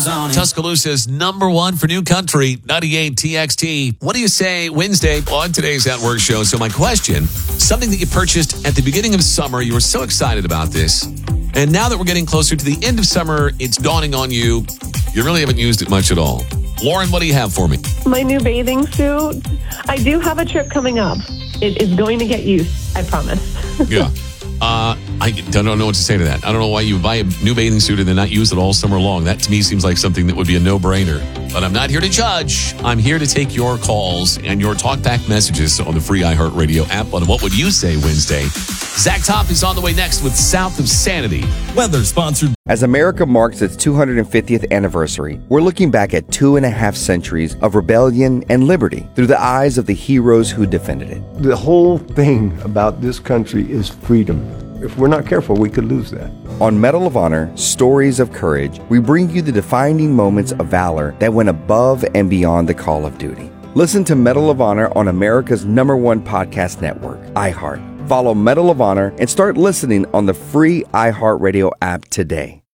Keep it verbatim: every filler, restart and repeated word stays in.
Tuscaloosa's number one for new country, ninety-eight T X T. What do you say Wednesday on today's At Work show? So my question, something that you purchased at the beginning of summer, you were so excited about this, and now that we're getting closer to the end of summer, it's dawning on you, you really haven't used it much at all. Lauren, what do you have for me? My new bathing suit. I do have a trip coming up. It is going to get used, I promise. Yeah. Uh, I don't know what to say to that. I don't know why you buy a new bathing suit and then not use it all summer long. That to me seems like something that would be a no-brainer. But I'm not here to judge. I'm here to take your calls and your talkback messages on the free iHeartRadio app. On What Would You Say Wednesday? Zach Top is on the way next with South of Sanity. Weather sponsored. As America marks its two hundred fiftieth anniversary, we're looking back at two and a half centuries of rebellion and liberty through the eyes of the heroes who defended it. The whole thing about this country is freedom. If we're not careful, we could lose that. On Medal of Honor, Stories of Courage, we bring you the defining moments of valor that went above and beyond the call of duty. Listen to Medal of Honor on America's number one podcast network, iHeart. Follow Medal of Honor and start listening on the free iHeartRadio app today.